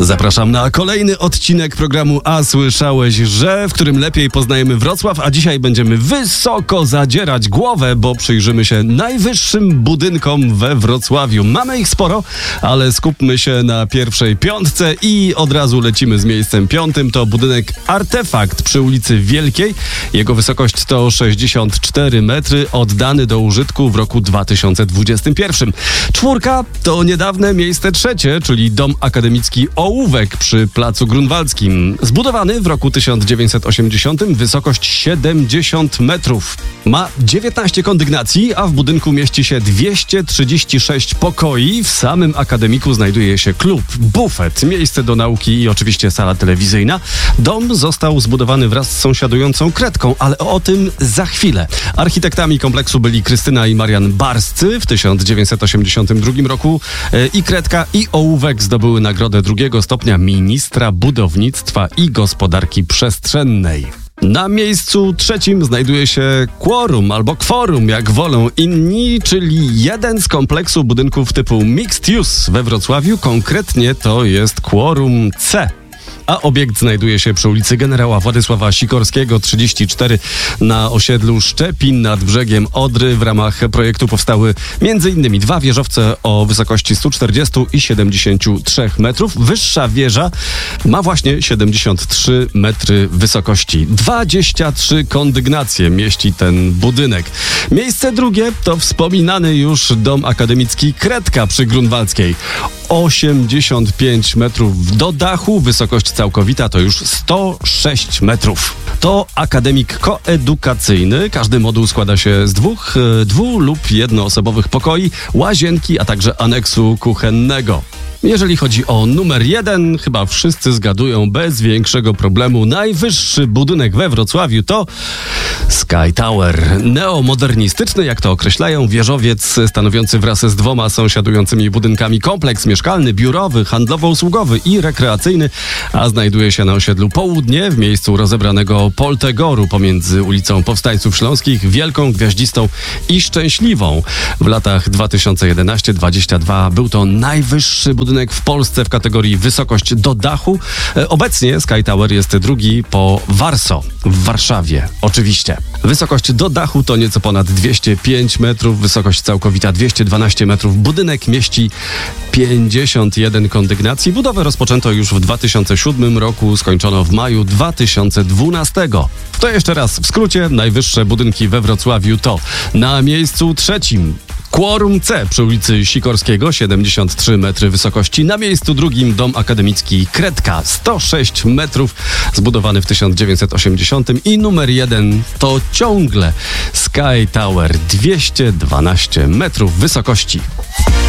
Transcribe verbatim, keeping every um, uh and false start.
Zapraszam na kolejny odcinek programu A Słyszałeś, że? W którym lepiej poznajemy Wrocław, a dzisiaj będziemy wysoko zadzierać głowę, bo przyjrzymy się najwyższym budynkom we Wrocławiu. Mamy ich sporo, ale skupmy się na pierwszej piątce i od razu lecimy z miejscem piątym. To budynek Artefakt przy ulicy Wielkiej. Jego wysokość to sześćdziesiąt cztery metry, oddany do użytku w roku dwa tysiące dwudziestym pierwszym. Czwórka to niedawne miejsce trzecie, czyli Dom Akademicki Ołówek przy Placu Grunwaldzkim. Zbudowany w roku tysiąc dziewięćset osiemdziesiątym, wysokość siedemdziesiąt metrów. Ma dziewiętnaście kondygnacji, a w budynku mieści się dwieście trzydzieści sześć pokoi. W samym akademiku znajduje się klub, bufet, miejsce do nauki i oczywiście sala telewizyjna. Dom został zbudowany wraz z sąsiadującą Kredką, ale o tym za chwilę. Architektami kompleksu byli Krystyna i Marian Barscy w tysiąc dziewięćset osiemdziesiątym drugim roku. I Kredka i Ołówek zdobyły nagrodę drugiego stopnia ministra budownictwa i gospodarki przestrzennej. Na miejscu trzecim znajduje się Quorum, albo Kworum, jak wolą inni, czyli jeden z kompleksu budynków typu Mixed Use we Wrocławiu. Konkretnie to jest Quorum C. A obiekt znajduje się przy ulicy Generała Władysława Sikorskiego trzydzieści cztery na osiedlu Szczepin nad brzegiem Odry. W ramach projektu powstały m.in. dwa wieżowce o wysokości stu czterdziestu i siedemdziesięciu trzech metrów. Wyższa wieża ma właśnie siedemdziesiąt trzy metry wysokości. dwadzieścia trzy kondygnacje mieści ten budynek. Miejsce drugie to wspominany już Dom Akademicki Kredka przy Grunwaldzkiej. osiemdziesiąt pięć metrów do dachu, wysokość całkowita to już sto sześć metrów. To akademik koedukacyjny. Każdy moduł składa się z dwóch, dwu lub jednoosobowych pokoi, łazienki, a także aneksu kuchennego. Jeżeli chodzi o numer jeden, chyba wszyscy zgadują bez większego problemu. Najwyższy budynek we Wrocławiu to Sky Tower. Neomodernistyczny, jak to określają, wieżowiec stanowiący wraz z dwoma sąsiadującymi budynkami kompleks mieszkalny, biurowy, handlowo-usługowy i rekreacyjny, a znajduje się na osiedlu Południe w miejscu rozebranego Poltegoru pomiędzy ulicą Powstańców Śląskich, Wielką, Gwiaździstą i Szczęśliwą. W latach dwa tysiące jedenastym do dwudziestego drugiego był to najwyższy budynek w Polsce w kategorii wysokość do dachu. Obecnie Sky Tower jest drugi po Warso w Warszawie. Oczywiście. Wysokość do dachu to nieco ponad dwieście pięć metrów, wysokość całkowita dwieście dwanaście metrów. Budynek mieści pięćdziesiąt jeden kondygnacji. Budowę rozpoczęto już w dwa tysiące siódmym roku, skończono w maju dwa tysiące dwunastego. To jeszcze raz w skrócie, najwyższe budynki we Wrocławiu to na miejscu trzecim Quorum C przy ulicy Sikorskiego, siedemdziesiąt trzy metry wysokości. Na miejscu drugim Dom Akademicki Kredka, sto sześć metrów, zbudowany w tysiąc dziewięćset osiemdziesiątym. I numer jeden to ciągle Sky Tower, dwieście dwanaście metrów wysokości.